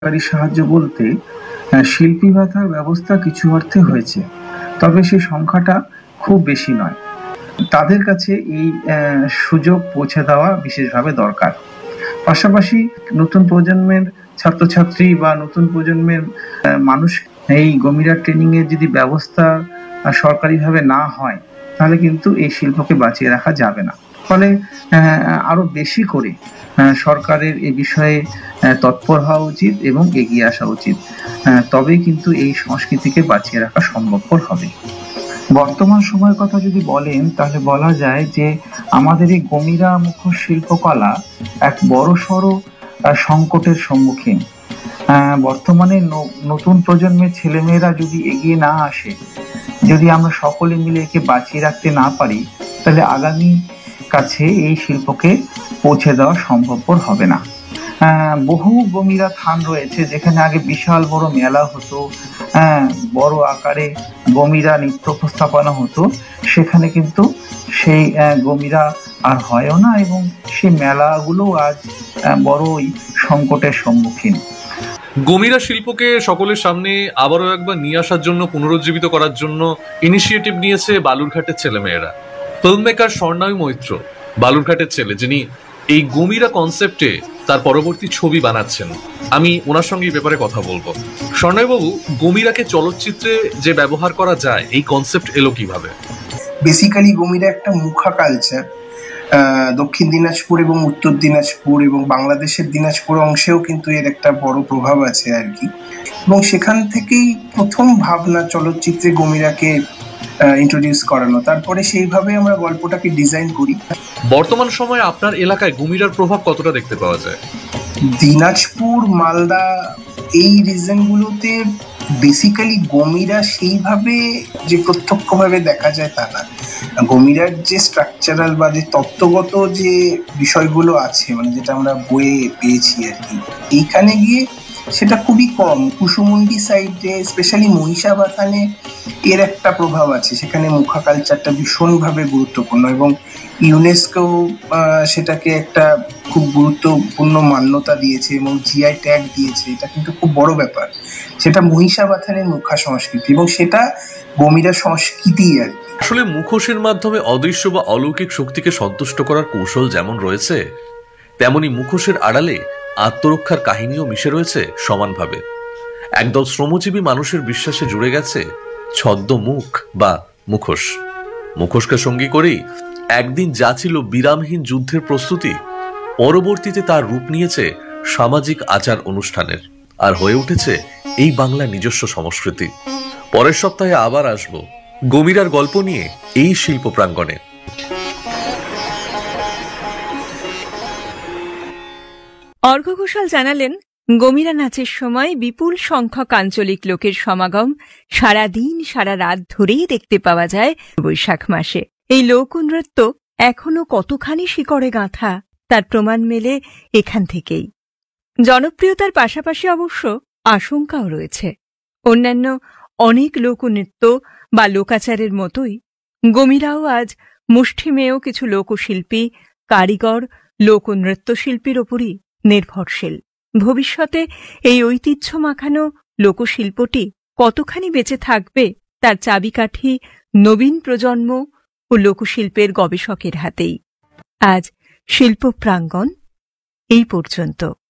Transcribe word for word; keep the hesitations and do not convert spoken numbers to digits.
সরকারি সাহায্য বলতে আহ, শিল্পী ভাতার ব্যবস্থা কিছু অর্থে হয়েছে, তবে সেই সংখ্যাটা খুব বেশি নয়। তাদের কাছে এই আহ, সুযোগ পৌঁছে দেওয়া বিশেষভাবে দরকার। পাশাপাশি নতুন প্রজন্মের ছাত্রছাত্রী বা নতুন প্রজন্মের আহ, মানুষ এই গমিরা ট্রেনিং এর যদি ব্যবস্থা আহ, সরকারিভাবে না হয়, তাহলে কিন্তু এই শিল্পকে বাঁচিয়ে রাখা যাবে না। ফলে আহ, আরো বেশি করে আহ, সরকারের এ বিষয়ে আহ, তৎপর হওয়া উচিত এবং এগিয়ে আসা উচিত। আহ, তবেই কিন্তু এই সংস্কৃতিকে বাঁচিয়ে রাখা সম্ভবপর হবে। বর্তমান সময়ের কথা যদি বলেন, তাহলে বলা যায় যে আমাদের এই গমিরা মুখোশ শিল্পকলা এক বড়সড় আহ, সংকটের সম্মুখীন। আহ, বর্তমানে ন- নতুন প্রজন্মের ছেলেমেয়েরা যদি এগিয়ে না আসে, যদি আমরা সকলে মিলে একে বাঁচিয়ে রাখতে না পারি, তাহলে আগামী কাছে এই শিল্পকে পৌঁছে দেওয়া সম্ভবপর হবে না। আহ, বহু গমিরা থান রয়েছে যেখানে আগে বিশাল বড় মেলা হতো, হ্যাঁ, বড় আকারে গমিরা নৃত্য উপস্থাপনা হতো। সেখানে কিন্তু সেই আহ, গমিরা আর হয়ও না, এবং সেই মেলাগুলো আজ আহ, বড়ই সংকটের সম্মুখীন। গমিরা শিল্পকে সকলের সামনে আবারও একবার নিয়ে আসার জন্য, পুনরুজ্জীবিত করার জন্য ইনিশিয়েটিভ নিয়েছে বালুরঘাটের ছেলেমেয়েরা। ফিল্ম মেকার স্বর্ণাই মৈত্র বালুরঘাটের ছেলে, যিনি এই গমিরা কনসেপ্টে তার পরবর্তী ছবি বানাচ্ছেন। আমি ওনার সঙ্গে এই ব্যাপারে কথা বলবো। স্বর্ণাইবাবু, গমিরাকে চলচ্চিত্রে যে ব্যবহার করা যায়, এই কনসেপ্ট এলো কিভাবে? বেসিক্যালি গমিরা একটা মুখা কালচার। দক্ষিণ দিনাজপুর এবং উত্তর দিনাজপুর এবং বাংলাদেশের দিনাজপুর অংশেও কিন্তু এর একটা বড় প্রভাব আছে আর কি। এবং সেখান থেকেই প্রথম ভাবনা চলচ্চিত্রে গমিরাকে ইন্ট্রোডিউস করানো, তারপরে সেইভাবে আমরা গল্পটাকে ডিজাইন করি। বর্তমান সময়ে আপনার এলাকায় গমিরার প্রভাব কতটা দেখতে পাওয়া যায়? দিনাজপুর, মালদা এই রিজনগুলোতে বেসিক্যালি গমিরা সেইভাবে যে প্রত্যক্ষভাবে দেখা যায় তা না। গমিরার যে স্ট্রাকচারাল বা যে তত্ত্বগত যে বিষয়গুলো আছে, মানে যেটা আমরা বইয়ে পেয়েছি আর কি, এইখানে গিয়ে সেটা খুবই কম। কুসুমুন্ডি সাইডে, স্পেশালি মহিষাবাথানে এর একটা প্রভাব আছে। সেখানে মুখা কালচারটা ভীষণভাবে গুরুত্বপূর্ণ এবং ইউনেস্কো সেটাকে একটা খুব গুরুত্বপূর্ণ মান্যতা দিয়েছে এবং জিআই ট্যাগ দিয়েছে। এটা কিন্তু খুব বড় ব্যাপার। সেটা মহিষাবাথানের মুখা সংস্কৃতি এবং সেটা গমিরা সংস্কৃতি আর কি। আসলে মুখোশের মাধ্যমে অদৃশ্য বা অলৌকিক শক্তিকে সন্তুষ্ট করার কৌশল যেমন রয়েছে, তেমনি মুখোশের আড়ালে আত্মরক্ষার কাহিনীও মিশে রয়েছে সমানভাবে। একদল শ্রমজীবী মানুষের বিশ্বাসে জুড়ে গেছে ছদ্ম মুখ বা মুখোশ। মুখোশকে সঙ্গী করেই একদিন যা ছিল বিরামহীন যুদ্ধের প্রস্তুতি, পরবর্তীতে তার রূপ নিয়েছে সামাজিক আচার অনুষ্ঠানের, আর হয়ে উঠেছে এই বাংলার নিজস্ব সংস্কৃতি। পরের সপ্তাহে আবার আসবো গমিরার গল্প নিয়ে এই শিল্প প্রাঙ্গণে। অর্ঘ ঘোষাল জানালেন, গমিরা নাচের সময় বিপুল সংখ্যক আঞ্চলিক লোকের সমাগম সারাদিন সারা রাত ধরেই দেখতে পাওয়া যায় বৈশাখ মাসে। এই লোকনৃত্য এখনো কতখানি শিকড়ে গাঁথা, তার প্রমাণ মেলে এখান থেকেই। জনপ্রিয়তার পাশাপাশি অবশ্য আশঙ্কাও রয়েছে। অন্যান্য অনেক লোকনৃত্য বা লোকাচারের মতোই গমিরাও আজ মুষ্টিমেয় কিছু লোকশিল্পী, কারিগর, লোকনৃত্যশিল্পীর ওপরই নির্ভরশীল। ভবিষ্যতে এই ঐতিহ্য মাখানো লোকশিল্পটি কতখানি বেঁচে থাকবে, তার চাবিকাঠি নবীন প্রজন্ম ও লোকশিল্পের গবেষকের হাতেই। আজ শিল্প প্রাঙ্গণ এই পর্যন্ত।